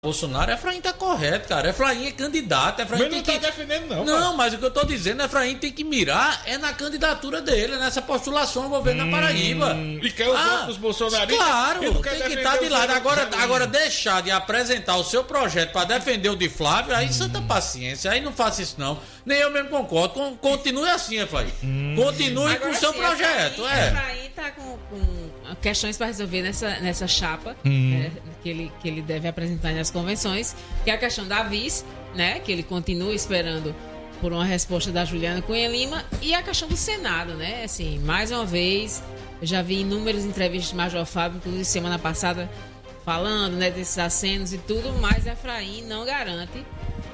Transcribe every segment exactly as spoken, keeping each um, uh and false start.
Bolsonaro, Efraim tá correto, cara. Efraim é candidato. Efraim mas tem não tá que... defendendo, não. Não, cara. mas o que eu tô dizendo, Efraim tem que mirar é na candidatura dele, nessa postulação ao governo hum, da Paraíba. E quer os ah, outros bolsonaristas. Claro, tem que estar de lado. Agora, agora, deixar de apresentar o seu projeto para defender o de Flávio, aí hum. santa paciência. Aí não faça isso, não. Nem eu mesmo concordo. Continue assim, Efraim. Hum. Continue agora, com o seu sim, Efraim, projeto. É. Efraim tá com, com questões para resolver nessa, nessa chapa, hum. né, que, ele, que ele deve apresentar nas convenções, que é a questão da vice, né, que ele continua esperando por uma resposta da Juliana Cunha Lima, e a questão do Senado, né, assim, mais uma vez, eu já vi inúmeras entrevistas de Major Fábio, inclusive semana passada, falando, né, desses acenos e tudo, mas Efraim não garante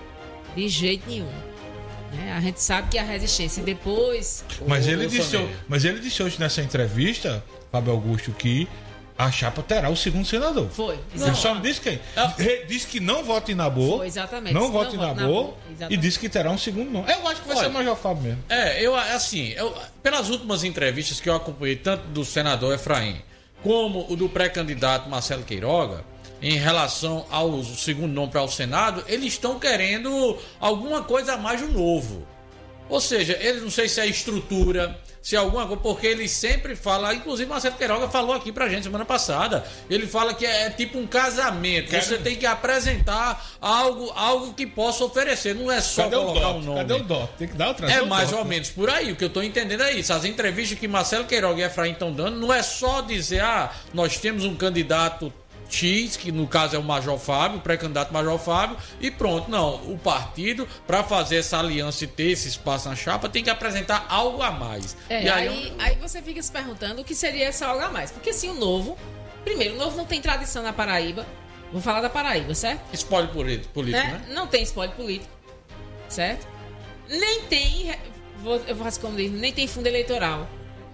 de jeito nenhum. Né? A gente sabe que a resistência, e depois... Mas, o, ele o disse, mas ele disse hoje nessa entrevista, Fábio Augusto, que a chapa terá o segundo senador. Foi. Ele só não disse quem. Ele disse que não vota em Nabô. Foi, exatamente. Não vota em Nabô. Nabô e disse que terá um segundo nome. Eu acho que vai Olha, ser o Major Fábio mesmo. É, eu, assim, eu, pelas últimas entrevistas que eu acompanhei, tanto do senador Efraim, como o do pré-candidato Marcelo Queiroga, em relação ao segundo nome para o Senado, eles estão querendo alguma coisa a mais do novo. Ou seja, eles não sei se é estrutura, se é alguma coisa, porque ele sempre fala, inclusive Marcelo Queiroga falou aqui pra gente semana passada, ele fala que é, é tipo um casamento, Quero... você tem que apresentar algo, algo que possa oferecer, não é só Cadê colocar o um nome. Cadê o dó? Tem que dar o É mais ou menos por aí, o que eu tô entendendo é isso. As entrevistas que Marcelo Queiroga e Efraim estão dando, não é só dizer, ah, nós temos um candidato X, que no caso é o Major Fábio, o pré-candidato Major Fábio, e pronto. Não, o partido, para fazer essa aliança e ter esse espaço na chapa, tem que apresentar algo a mais. É, e aí, aí, eu... aí você fica se perguntando o que seria esse algo a mais. Porque assim, o Novo, primeiro, o Novo não tem tradição na Paraíba. Vou falar da Paraíba, certo? Espólio político, né? né? Não tem espólio político, certo? Nem tem, vou, eu faço como diz, nem tem fundo eleitoral.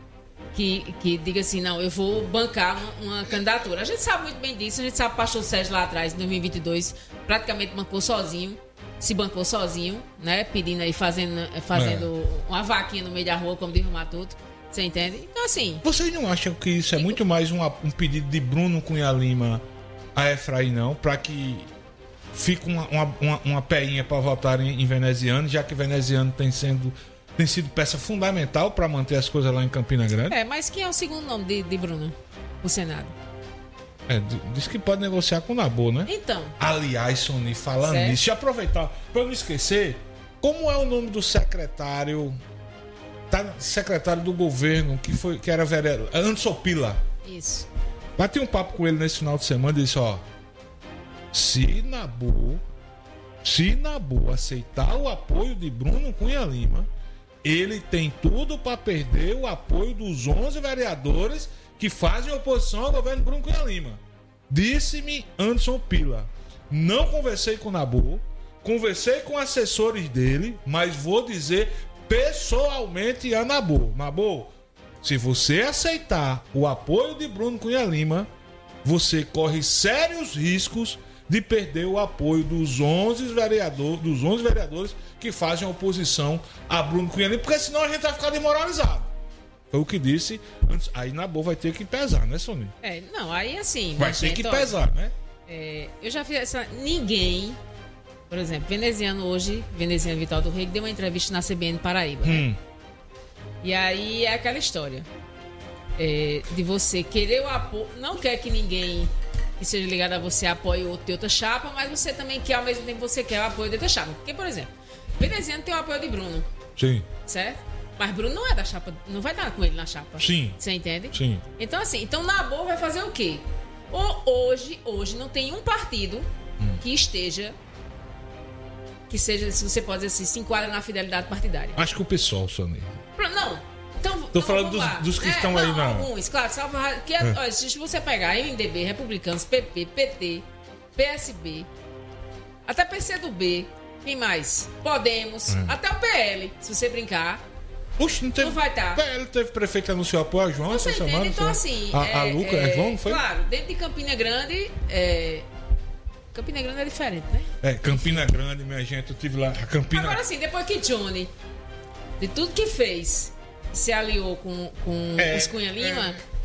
Que, que diga assim, não, eu vou bancar uma, uma candidatura. A gente sabe muito bem disso, a gente sabe que o pastor Sérgio lá atrás, em dois mil e vinte e dois, praticamente bancou sozinho, se bancou sozinho, né? Pedindo aí, fazendo, fazendo é. uma vaquinha no meio da rua, como diz o Matuto. Você entende? Então, assim... Vocês não acham que isso é digo... muito mais uma, um pedido de Bruno Cunha Lima a Efraim, não? Para que fique uma, uma, uma, uma peinha para votar em, em veneziano, já que veneziano tem sendo... Tem sido peça fundamental para manter as coisas lá em Campina Grande. É, mas quem é o segundo nome de, de Bruno? O Senado. É, diz que pode negociar com o Nabô, né? Então. Aliás, Sony, falando certo. nisso, e aproveitar, para eu não esquecer, como é o nome do secretário, tá, secretário do governo, que, foi, que era vereador, Anderson Pila. Isso. Bati um papo com ele nesse final de semana e disse, ó, se Nabô, se Nabô aceitar o apoio de Bruno Cunha Lima, ele tem tudo para perder o apoio dos onze vereadores que fazem oposição ao governo Bruno Cunha Lima. Disse-me Anderson Pila. Não conversei com o Nabô, conversei com assessores dele, mas vou dizer pessoalmente a Nabô. Nabô, se você aceitar o apoio de Bruno Cunha Lima, você corre sérios riscos de perder o apoio dos onze vereadores, dos onze vereadores que fazem oposição a Bruno Cunha Lima, porque senão a gente vai ficar demoralizado. Foi o que disse antes. Aí Nabô vai ter que pesar, né, Soninho? É, não, aí assim... Vai ter gente, que ó, pesar, né? É, eu já fiz essa... Ninguém... Por exemplo, veneziano hoje, veneziano Vital do Rei, deu uma entrevista na C B N Paraíba, hum. né? E aí é aquela história. É, de você querer o apoio... Não quer que ninguém... que seja ligado a você apoie outra, outra chapa, mas você também quer, ao mesmo tempo, você quer o apoio de outra chapa. Porque, por exemplo, veneziano tem o apoio de Bruno. Sim. Certo? Mas Bruno não é da chapa, não vai estar com ele na chapa. Sim. Você entende? Sim. Então, assim, então Nabô vai fazer o quê? Ou hoje, hoje não tem um partido hum. que esteja, que seja, se você pode dizer assim, se enquadra na fidelidade partidária. Acho que o pessoal, Soninho. Não. Então, Tô então, falando dos, dos que é, estão não, aí na... alguns, claro. Salvo, que, é. Olha, se você pegar M D B, Republicanos, P P, P T, P S B, até P C do B, quem mais? Podemos, é. até o P L, se você brincar. Puxa, não teve... Não vai estar. P L teve prefeito que anunciou apoio a João você essa entende? semana. Então, foi? assim... A, é, a Luca, é, João, não foi? Claro, dentro de Campina Grande... É... Campina Grande é diferente, né? É, Campina Grande, minha gente, eu tive lá. A Campina... Agora sim, depois que Johnny, de tudo que fez, se aliou com, com é, os Cunha Lima, é.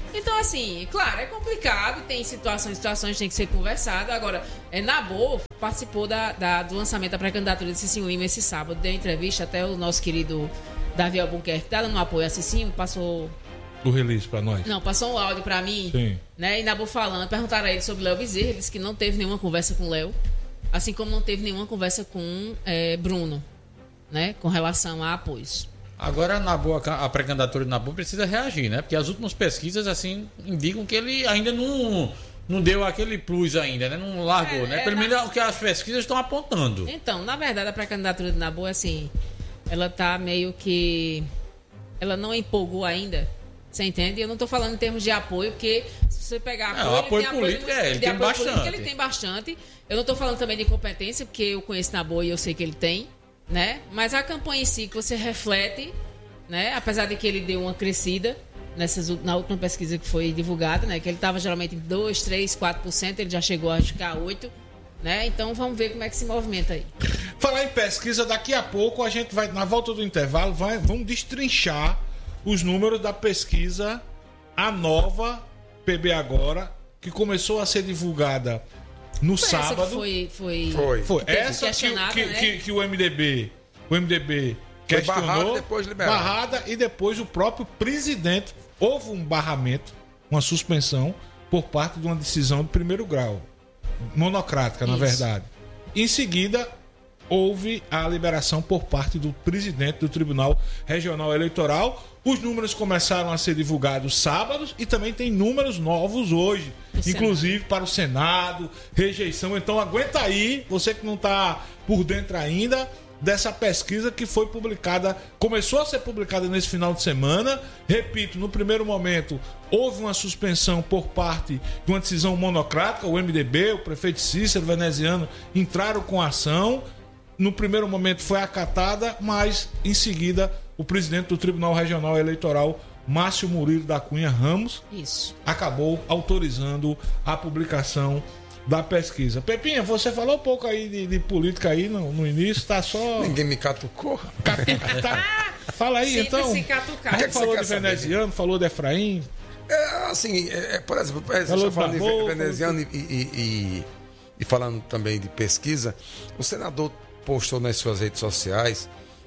Então, assim, claro, é complicado, tem situações, situações tem que ser conversado. Agora, é, Nabô participou da, da, do lançamento da pré-candidatura de Cicinho Lima esse sábado, deu entrevista, até o nosso querido Davi Albuquerque, que tá dando um apoio a Cicinho, passou... O release pra nós. Não, passou um áudio pra mim, Sim. né, e Nabô falando, perguntaram a ele sobre Léo Bezerra, ele disse que não teve nenhuma conversa com o Léo, assim como não teve nenhuma conversa com é, Bruno, né, com relação a apoios. Agora, na boa, a pré-candidatura de Nabô precisa reagir, né? Porque as últimas pesquisas, assim, indicam que ele ainda não, não deu aquele plus ainda, né? Não largou, é, né? é, Pelo menos na... é o que as pesquisas estão apontando. Então, na verdade, a pré-candidatura de Nabô, assim, ela tá meio que... Ela não empolgou ainda, você entende? Eu não tô falando em termos de apoio, porque se você pegar apoio... É, o apoio ele tem político, apoio, é, ele tem tem apoio bastante. Político, ele tem bastante. Eu não tô falando também de competência, porque eu conheço Nabô e eu sei que ele tem, né? Mas a campanha em si, que você reflete... Né? Apesar de que ele deu uma crescida nessas, na última pesquisa que foi divulgada, né? Que ele estava geralmente em dois, três, quatro por cento, ele já chegou a ficar oito por cento, né? Então vamos ver como é que se movimenta aí. Falar em pesquisa, daqui a pouco a gente vai, na volta do intervalo, vai, vamos destrinchar os números da pesquisa, a nova P B Agora, que começou a ser divulgada no foi sábado. Essa que foi, foi, Foi. Foi que teve essa que, questionada, que, né? que, que o M D B, o M D B Foi questionou, barrado, depois liberado. barrada, e depois o próprio presidente, houve um barramento, uma suspensão por parte de uma decisão de primeiro grau, monocrática, na Isso. verdade. Em seguida, houve a liberação por parte do presidente do Tribunal Regional Eleitoral. Os números começaram a ser divulgados sábados e também tem números novos hoje, Do inclusive para o Senado, rejeição. Então aguenta aí, você que não está por dentro ainda dessa pesquisa que foi publicada, começou a ser publicada nesse final de semana. Repito, no primeiro momento houve uma suspensão por parte de uma decisão monocrática, o M D B, o prefeito Cícero Veneziano entraram com ação. No primeiro momento foi acatada, mas em seguida o presidente do Tribunal Regional Eleitoral, Márcio Murilo da Cunha Ramos, Isso. acabou autorizando a publicação da pesquisa. Pepinha, você falou um pouco aí de, de política aí no, no início, tá só... Ninguém me catucou. Catuca, tá... Fala aí, Sempre então. se catucar. A que gente que você falou quer de saber? Veneziano, falou de Efraim. É, assim, é, é, por exemplo, é, Falou você falando de de Nabô, veneziano e, e, e, e falando também de pesquisa, o senador postou nas suas redes sociais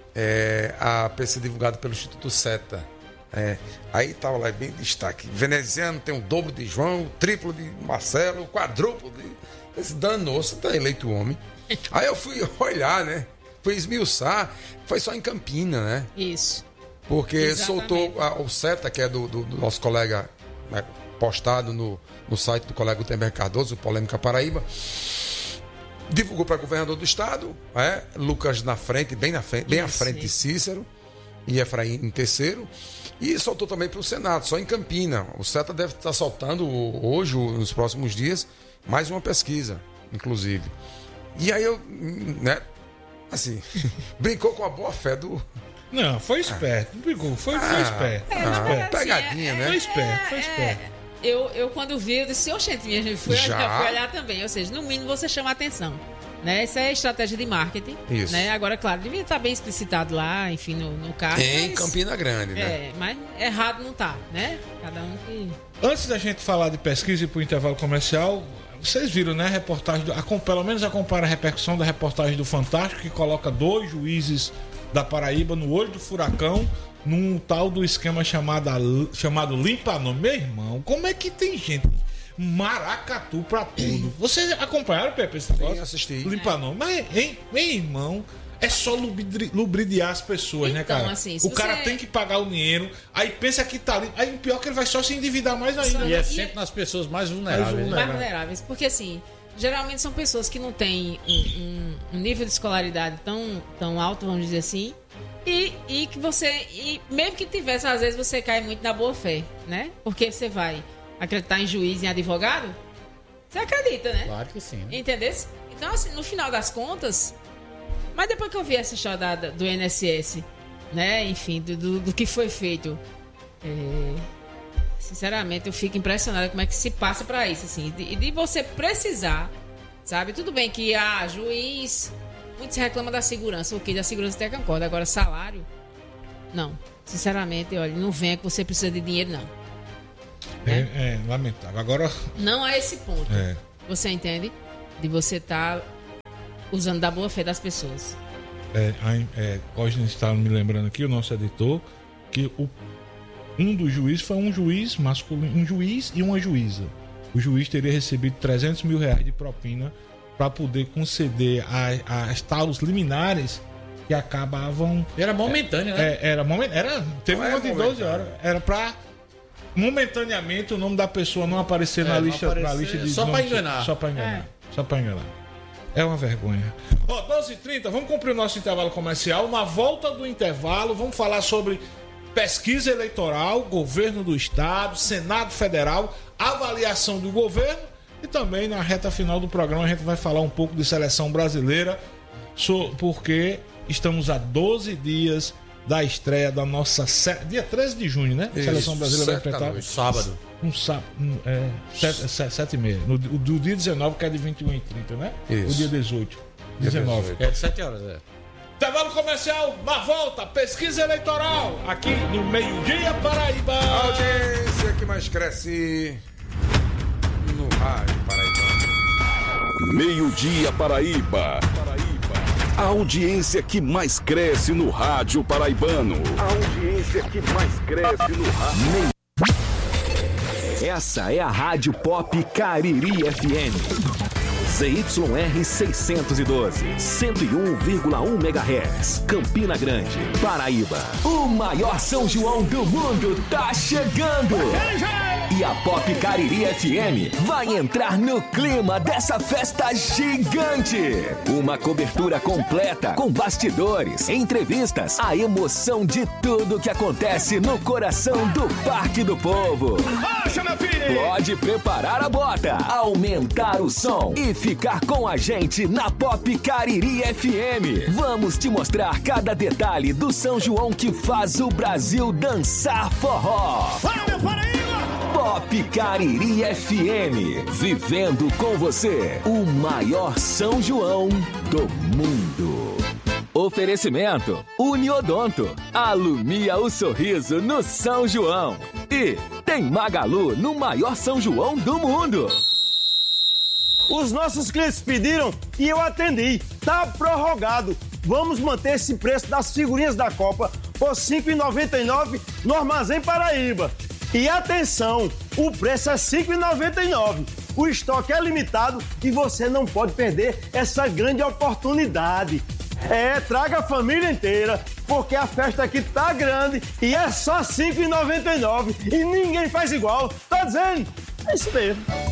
é, a pesquisa divulgada pelo Instituto SETA. É, aí estava lá bem destaque. Veneziano tem o dobro de João, o triplo de Marcelo, o quadruplo de... Esse danoso, tá eleito o homem. Aí eu fui olhar, né? Fui esmiuçar. Foi só em Campina, né? Isso. Porque Exatamente. soltou a, o SETA, que é do, do, do nosso colega, né, postado no, no site do colega Gutenberg Cardoso, Polêmica Paraíba. Divulgou para governador do estado, é, Lucas na frente, bem na frente, bem à Isso, frente de isso. Cícero e Efraim em terceiro. E soltou também para o Senado, só em Campina. O SETA deve estar soltando hoje, nos próximos dias, mais uma pesquisa, inclusive. E aí eu, né, assim, brincou com a boa fé do... Não, foi esperto. Não brigou, foi, foi Ah, esperto. É, Foi na esperto. verdade, pegadinha, assim, né? Foi esperto, foi esperto. Eu, eu quando vi, eu disse, oxente, minha gente, fui, Já? olhar, fui olhar também. Ou seja, no mínimo você chama a atenção. Né? Essa é a estratégia de marketing. Isso. Né? Agora, claro, devia estar bem explicitado lá, enfim, no, no carro. Em mas, Campina Grande, né? É, mas errado não tá, né? Cada um que... Antes da gente falar de pesquisa e para o intervalo comercial, vocês viram, né, a reportagem, do, a, pelo menos acompanha a repercussão da reportagem do Fantástico, que coloca dois juízes da Paraíba no olho do furacão, num tal do esquema chamado, chamado Limpa Nome. Meu irmão, como é que tem gente maracatu pra tudo? Vocês acompanharam, Pepe, esse negócio? Sim, assisti. Limpa Nome. Mas, hein, meu irmão, é só lubridri- lubridiar as pessoas, né, Então, cara? assim, se o cara você- tem que pagar o dinheiro, aí pensa que tá ali. Aí o pior é que ele vai só se endividar mais ainda. E é E- sempre nas pessoas mais vulneráveis. Mais né? mais vulneráveis. Porque, assim, geralmente são pessoas que não têm um, um- um nível de escolaridade tão, tão alto, vamos dizer assim, e, e que você, e mesmo que tivesse, às vezes você cai muito na boa fé, né? Porque você vai acreditar em juiz e em advogado, você acredita, né? Claro que sim. Né? Entendeu? Então, assim, no final das contas, mas depois que eu vi essa história da- da- do I N S S, né, enfim, do, do, do que foi feito, é, sinceramente, eu fico impressionada como é que se passa pra isso, assim, de, de você precisar, sabe? Tudo bem que, ah, juiz, muito se reclama da segurança, ok, da segurança até concordo, agora salário, não. Sinceramente, olha, não venha que você precisa de dinheiro, não. É, é lamentável. Agora. Não a esse ponto. É. Você entende? De você estar tá usando da boa fé das pessoas. É, é, Cosne está me lembrando aqui, o nosso editor, que o, um dos juízes foi um juiz masculino, um juiz e uma juíza. O juiz teria recebido trezentos mil reais de propina para poder conceder as talas liminares que acabavam. Era momentânea, é, né? É, era momentânea. Era, teve uma de doze horas. Era para momentaneamente o nome da pessoa não aparecer é, na, lista, aparecer, na lista de só para enganar. Só para enganar. É. Só para enganar. É uma vergonha. Ó, oh, doze e trinta, vamos cumprir o nosso intervalo comercial. Na volta do intervalo, vamos falar sobre pesquisa eleitoral, governo do estado, Senado Federal, avaliação do governo e também na reta final do programa a gente vai falar um pouco de seleção brasileira, porque estamos a doze dias da estreia da nossa... Dia treze de junho, né? Isso, seleção brasileira vai enfrentar... Um sábado. Um sábado, é, sete, sete, sete e meia. No, do dia dezenove, que é de vinte e um e trinta, né? Isso. O dia dezoito. dezenove. É de sete horas, é. Intervalo comercial, na volta, pesquisa eleitoral, aqui no Meio-Dia Paraíba. A audiência que mais cresce no rádio Paraíba. Meio-Dia Paraíba. A audiência que mais cresce no rádio paraibano. A audiência que mais cresce no rádio. Essa é a Rádio Pop Cariri F M. Z Y R seiscentos e doze, cento e um vírgula um megahertz, Campina Grande, Paraíba. O maior São João do mundo tá chegando! E a Pop Cariri F M vai entrar no clima dessa festa gigante. Uma cobertura completa com bastidores, entrevistas, a emoção de tudo que acontece no coração do Parque do Povo. Pode preparar a bota, aumentar o som e ficar com a gente na Pop Cariri F M. Vamos te mostrar cada detalhe do São João que faz o Brasil dançar forró. Pop Cariri F M, vivendo com você o maior São João do mundo. Oferecimento Uniodonto, alumia o sorriso no São João. E tem Magalu no maior São João do mundo. Os nossos clientes pediram e eu atendi. Tá prorrogado. Vamos manter esse preço das figurinhas da Copa por cinco reais e noventa e nove centavos no Armazém Paraíba. E atenção, o preço é cinco reais e noventa e nove centavos. O estoque é limitado e você não pode perder essa grande oportunidade. É, traga a família inteira, porque a festa aqui tá grande e é só cinco reais e noventa e nove centavos e ninguém faz igual. Tá dizendo? É isso mesmo.